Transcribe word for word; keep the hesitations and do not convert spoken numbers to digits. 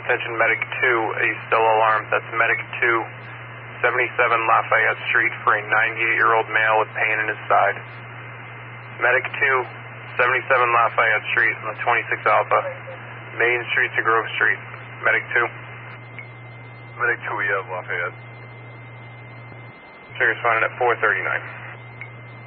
Attention Medic two, are you still alarmed? That's Medic two, seventy-seven Lafayette Street for a ninety-eight-year-old male with pain in his side. Medic two, seventy-seven Lafayette Street on the twenty-six Alpha, Main Street to Grove Street. Medic two. Medic two, we have Lafayette. Trigger's finding at four thirty-nine.